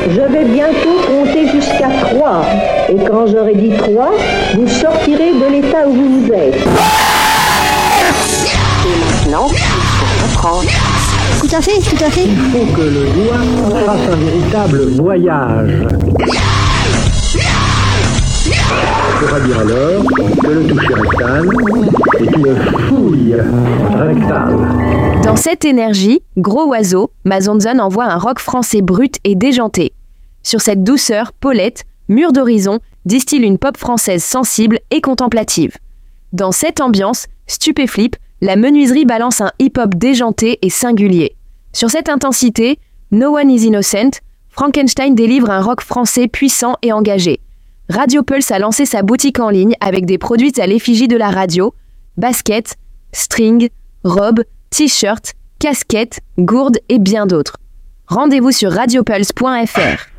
Je vais bientôt compter jusqu'à 3. Et quand j'aurai dit 3, vous sortirez de l'état où vous êtes. Et maintenant, il faut reprendre. Tout à fait. Il faut que le doigt fasse un véritable voyage. On pourra dire alors que le toucher rectal est une fouille rectale. Dans cette énergie, Gros Oiseau, Mason Zone envoie un rock français brut et déjanté. Sur cette douceur, Paulette, mur d'horizon, distille une pop française sensible et contemplative. Dans cette ambiance, Stupéflip, la menuiserie balance un hip-hop déjanté et singulier. Sur cette intensité, No One is Innocent, Frankenstein délivre un rock français puissant et engagé. Radio Pulse a lancé sa boutique en ligne avec des produits à l'effigie de la radio, baskets, string, robes, t-shirts, casquettes, gourdes et bien d'autres. Rendez-vous sur radiopulse.fr.